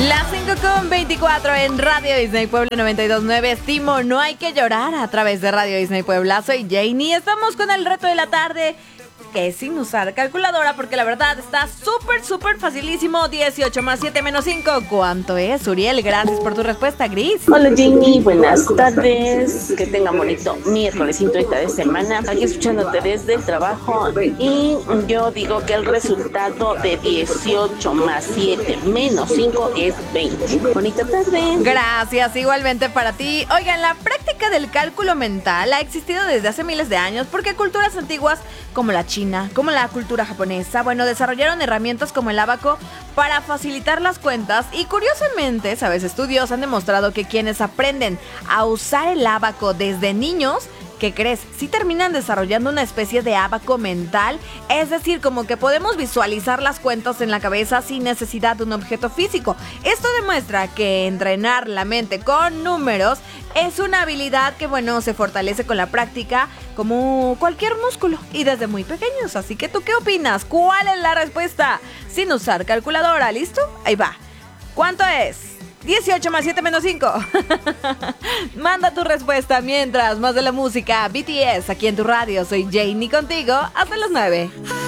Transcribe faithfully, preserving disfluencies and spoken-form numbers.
Las cinco con veinticuatro en Radio Disney Puebla noventa y dos punto nueve. Estimo, no hay que llorar a través de Radio Disney Puebla. Soy Janie. Estamos con el reto de la tarde, que es sin usar calculadora, porque la verdad está súper, súper facilísimo. dieciocho más siete menos cinco. ¿Cuánto es, Uriel? Gracias por tu respuesta, Gris. Hola, Janie. Buenas tardes. Que tengan bonito miércoles de semana. Aquí escuchándote desde el trabajo. Y yo digo que el resultado de dieciocho más siete menos cinco es veinte. Bonita tarde. Gracias, igualmente para ti. Oigan, la práctica del cálculo mental ha existido desde hace miles de años, porque culturas antiguas como la China, como la cultura japonesa, bueno, desarrollaron herramientas como el ábaco para facilitar las cuentas. Y curiosamente, sabes, estudios han demostrado que quienes aprenden a usar el ábaco desde niños, ¿qué crees? Sí terminan desarrollando una especie de ábaco mental, es decir, como que podemos visualizar las cuentas en la cabeza sin necesidad de un objeto físico. Esto demuestra que entrenar la mente con números es una habilidad que, bueno, se fortalece con la práctica como cualquier músculo y desde muy pequeños. Así que, ¿tú qué opinas? ¿Cuál es la respuesta? Sin usar calculadora, ¿listo? Ahí va. ¿Cuánto es? dieciocho más siete menos cinco. Manda tu respuesta mientras más de la música. B T S aquí en tu radio. Soy Janie contigo hasta las nueve.